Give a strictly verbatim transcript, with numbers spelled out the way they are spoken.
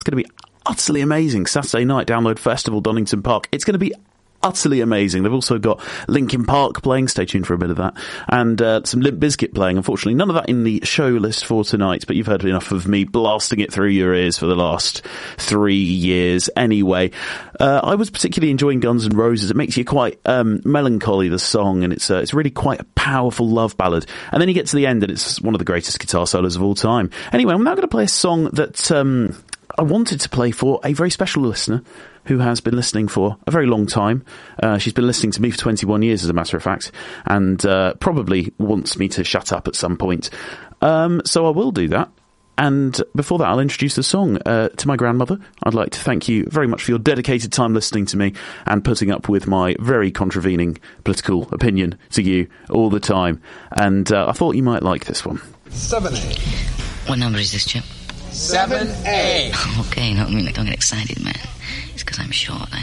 going to be utterly amazing. Saturday night, Download Festival, Donington Park. It's going to be utterly amazing. They've also got Linkin Park playing. Stay tuned for a bit of that. And uh, some Limp Bizkit playing. Unfortunately, none of that in the show list for tonight, but you've heard enough of me blasting it through your ears for the last three years anyway. Uh, I was particularly enjoying Guns N' Roses. It makes you quite um, melancholy, the song, and it's uh, it's really quite a powerful love ballad. And then you get to the end and it's one of the greatest guitar solos of all time. Anyway, I'm now going to play a song that um, I wanted to play for a very special listener who has been listening for a very long time. Uh, she's been listening to me for twenty-one years, as a matter of fact, and uh, probably wants me to shut up at some point. Um, so I will do that. And before that, I'll introduce the song. Uh, to my grandmother, I'd like to thank you very much for your dedicated time listening to me and putting up with my very contravening political opinion to you all the time. And uh, I thought you might like this one. seven A. What number is this, Chip? seven A. Okay, no, I mean, don't get excited, man. It's because I'm short. I